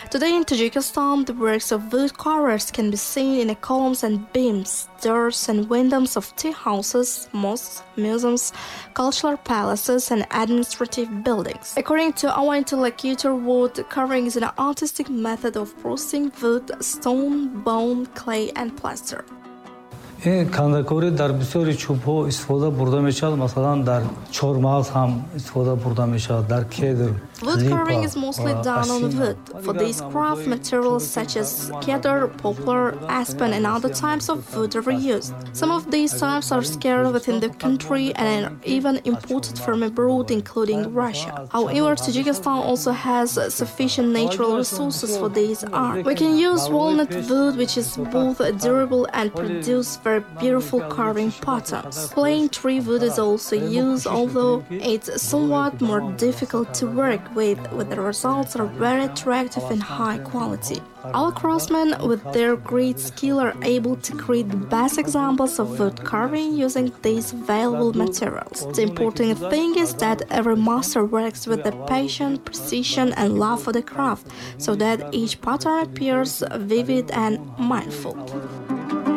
Today in Tajikistan, the works of wood carvers can be seen in the columns and beams, doors and windows of tea houses, mosques, museums, cultural palaces, and administrative buildings. According to our interlocutor, wood carving is an artistic method of processing wood, stone, bone, clay, and plaster. کندکاری در بسیاری چوب‌ها استفاده برده می‌شود مثلا در چهارمغز هم استفاده برده می‌شود در کدر Wood carving is mostly done on wood. For these craft materials such as cedar, poplar, aspen and other types of wood are reused. Some of these types are scarce within the country and are even imported from abroad including Russia. However, Tajikistan also has sufficient natural resources for these art. We can use walnut wood which is both durable and produce very beautiful carving patterns. Plain tree wood is also used, although it's somewhat more difficult to work with the results are very attractive and high quality. Our craftsmen, with their great skill, are able to create the best examples of wood carving using these valuable materials. The important thing is that every master works with the passion, precision, and love for the craft, so that each pattern appears vivid and mindful.